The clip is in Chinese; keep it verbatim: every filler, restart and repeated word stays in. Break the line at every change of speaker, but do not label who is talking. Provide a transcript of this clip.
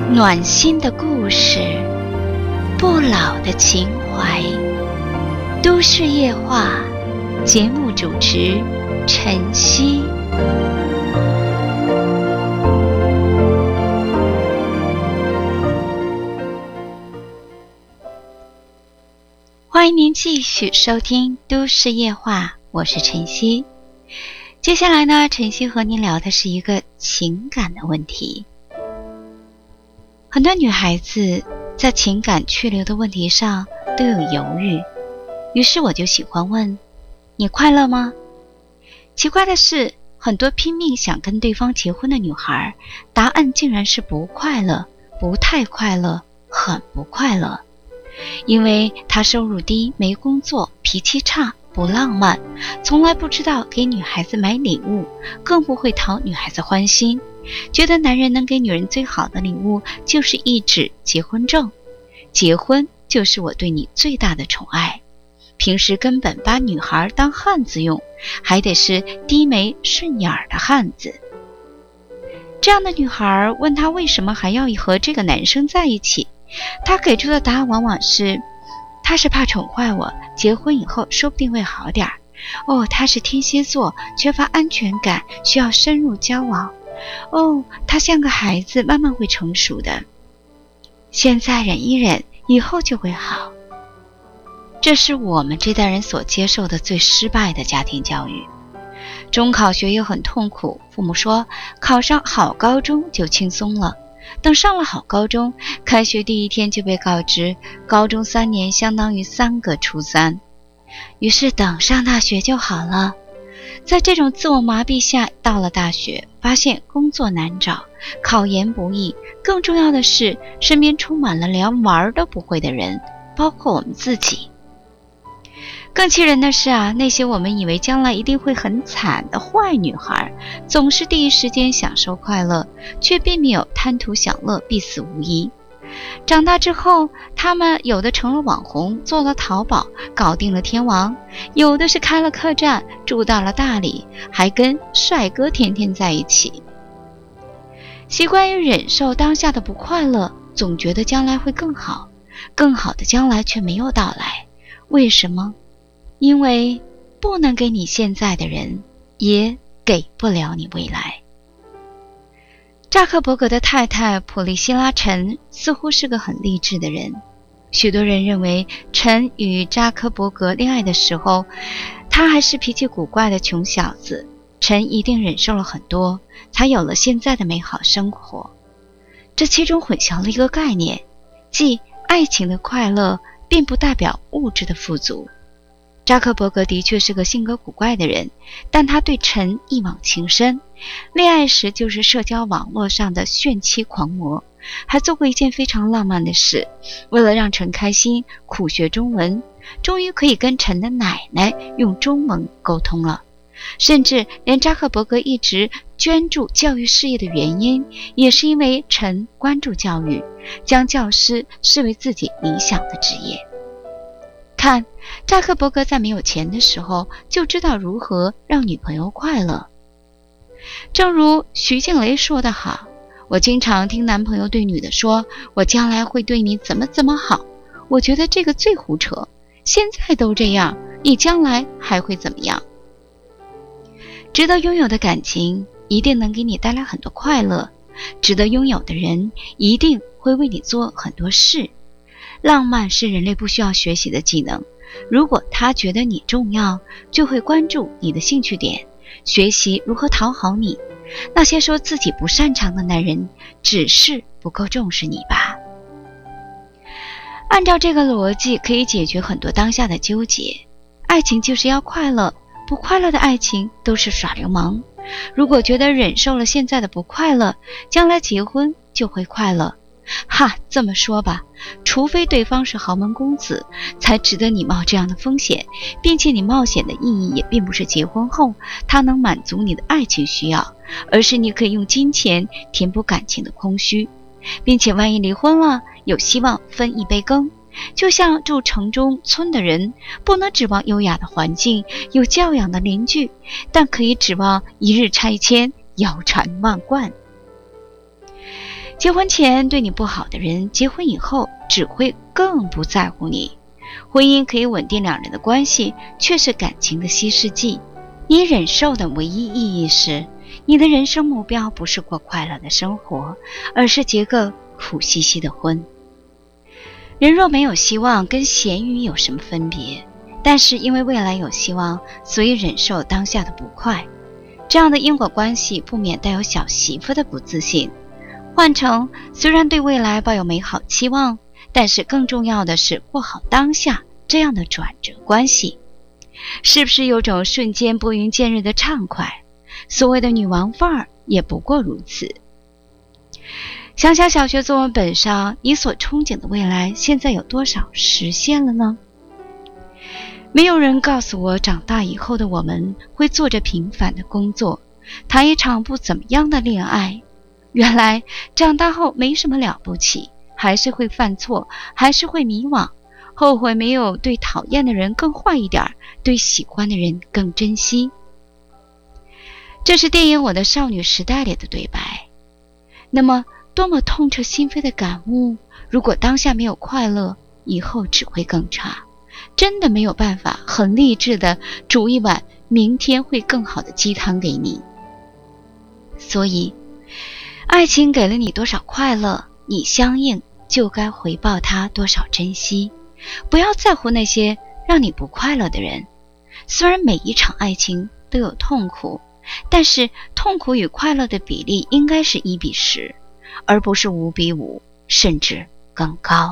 暖心的故事，不老的情怀。都市夜话节目主持晨曦。欢迎您继续收听都市夜话，我是晨曦。接下来呢，晨曦和您聊的是一个情感的问题。很多女孩子在情感去留的问题上都有犹豫，于是我就喜欢问，你快乐吗？奇怪的是，很多拼命想跟对方结婚的女孩，答案竟然是不快乐，不太快乐，很不快乐。因为他收入低，没工作，脾气差，不浪漫，从来不知道给女孩子买礼物，更不会讨女孩子欢心，觉得男人能给女人最好的礼物就是一纸结婚证，结婚就是我对你最大的宠爱。平时根本把女孩当汉子用，还得是低眉顺眼的汉子。这样的女孩问他为什么还要和这个男生在一起，他给出的答案往往是，他是怕宠坏我，结婚以后说不定会好点儿。哦，他是天蝎座，缺乏安全感，需要深入交往。哦，他像个孩子，慢慢会成熟的。现在忍一忍，以后就会好。这是我们这代人所接受的最失败的家庭教育。中考学业很痛苦，父母说考上好高中就轻松了。等上了好高中，开学第一天就被告知高中三年相当于三个初三，于是等上大学就好了。在这种自我麻痹下，到了大学，发现工作难找，考研不易，更重要的是身边充满了连玩都不会的人，包括我们自己。更气人的是啊，那些我们以为将来一定会很惨的坏女孩，总是第一时间享受快乐，却并没有贪图享乐，必死无疑。长大之后，她们有的成了网红，做了淘宝，搞定了天王，有的是开了客栈，住到了大理，还跟帅哥天天在一起。习惯于忍受当下的不快乐，总觉得将来会更好，更好的将来却没有到来。为什么？因为不能给你现在的人，也给不了你未来。扎克伯格的太太普利希拉·陈似乎是个很励志的人。许多人认为陈与扎克伯格恋爱的时候，他还是脾气古怪的穷小子，陈一定忍受了很多，才有了现在的美好生活。这其中混淆了一个概念，即爱情的快乐并不代表物质的富足。扎克伯格的确是个性格古怪的人，但他对陈一往情深，恋爱时就是社交网络上的炫妻狂魔，还做过一件非常浪漫的事，为了让陈开心，苦学中文，终于可以跟陈的奶奶用中文沟通了。甚至连扎克伯格一直捐助教育事业的原因，也是因为陈关注教育，将教师视为自己理想的职业。看，扎克伯格在没有钱的时候就知道如何让女朋友快乐。正如徐静蕾说得好，我经常听男朋友对女的说，我将来会对你怎么怎么好，我觉得这个最胡扯，现在都这样，你将来还会怎么样？值得拥有的感情一定能给你带来很多快乐，值得拥有的人一定会为你做很多事。浪漫是人类不需要学习的技能，如果他觉得你重要，就会关注你的兴趣点，学习如何讨好你。那些说自己不擅长的男人，只是不够重视你吧。按照这个逻辑，可以解决很多当下的纠结。爱情就是要快乐，不快乐的爱情都是耍流氓。如果觉得忍受了现在的不快乐，将来结婚就会快乐。哈，这么说吧，除非对方是豪门公子，才值得你冒这样的风险，并且你冒险的意义也并不是结婚后他能满足你的爱情需要，而是你可以用金钱填补感情的空虚，并且万一离婚了，有希望分一杯羹。就像住城中村的人，不能指望优雅的环境，有教养的邻居，但可以指望一日拆迁，谣传万贯。 结婚前对你不好的人，结婚以后只会更不在乎你。婚姻可以稳定两人的关系，却是感情的稀释剂。你忍受的唯一意义是，你的人生目标不是过快乐的生活，而是结个苦兮兮的婚。人若没有希望，跟咸鱼有什么分别？但是因为未来有希望，所以忍受当下的不快。这样的因果关系不免带有小媳妇的不自信。换成虽然对未来抱有美好期望，但是更重要的是过好当下，这样的转折关系，是不是有种瞬间拨云见日的畅快？所谓的女王范儿也不过如此。想想小学作文本上你所憧憬的未来，现在有多少实现了呢？没有人告诉我，长大以后的我们会做着平凡的工作，谈一场不怎么样的恋爱。原来长大后没什么了不起，还是会犯错，还是会迷惘，后悔没有对讨厌的人更坏一点，对喜欢的人更珍惜。这是电影《我的少女时代》里的对白。那么多么痛彻心扉的感悟，如果当下没有快乐，以后只会更差。真的没有办法很励志的煮一碗明天会更好的鸡汤给你。所以爱情给了你多少快乐，你相应就该回报他多少珍惜。不要在乎那些让你不快乐的人。虽然每一场爱情都有痛苦，但是痛苦与快乐的比例应该是一比十，而不是五比五，甚至更高。